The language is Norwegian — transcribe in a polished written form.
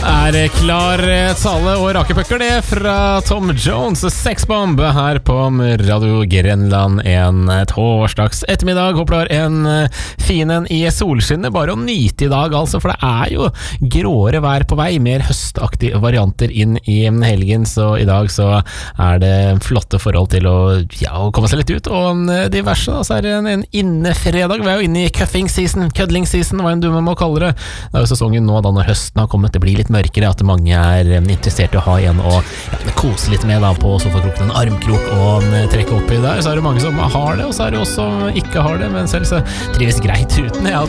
Klar tale og rakepukker det fra Tom Jones Sexbomb her på Radio Grenland en torsdags ettermiddag. Håper du har en fin en i solskinnet, bare å nyte i dag altså, for det er jo gråere vær på vei, mer høstaktige varianter inn i helgen, så i dag så er det flotte forhold til å komme seg litt ut, og diverse da, så er det en innefredag. Vi er jo inne i cuffing season, cuddling season, hva enn du må kalle det. Det er jo sesongen nå da når høsten har kommet, det blir litt mørkere, at mange er interessert i å ha en å kose litt med da, på sofakroken, en armkrok og trekke opp i der. Så er det mange som har det, og så er det også som ikke har det, men selv så trives greit uten. Jeg